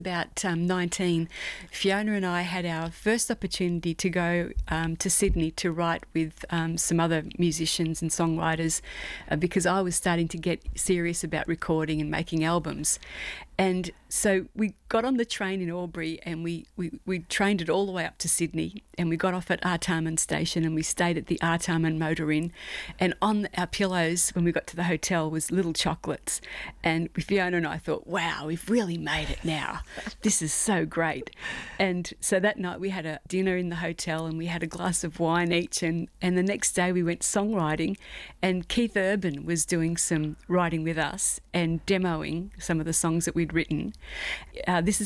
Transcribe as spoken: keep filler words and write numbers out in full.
About um, nineteen, Fiona and I had our first opportunity to go um, to Sydney to write with um, some other musicians and songwriters uh, because I was starting to get serious about recording and making albums. And so we got on the train in Albury and we, we, we trained it all the way up to Sydney, and we got off at Artarmon station and we stayed at the Artarmon Motor Inn, and on our pillows when we got to the hotel was little chocolates, and Fiona and I thought, wow, we've really made it now. This is so great. And so that night we had a dinner in the hotel and we had a glass of wine each, and, and the next day we went songwriting, and Keith Urban was doing some writing with us and demoing some of the songs that we'd written. Uh, this is